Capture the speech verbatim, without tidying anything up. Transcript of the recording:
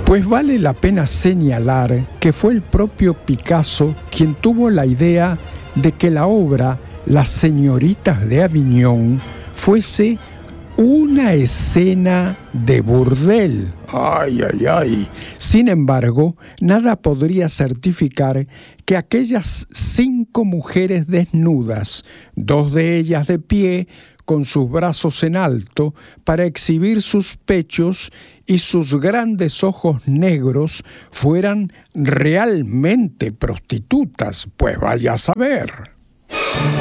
Pues vale la pena señalar que fue el propio Picasso quien tuvo la idea de que la obra Las señoritas de Aviñón fuese una escena de burdel. Ay, ay, ay. Sin embargo, nada podría certificar que aquellas cinco mujeres desnudas, dos de ellas de pie, con sus brazos en alto, para exhibir sus pechos y sus grandes ojos negros, fueran realmente prostitutas, pues vaya a saber.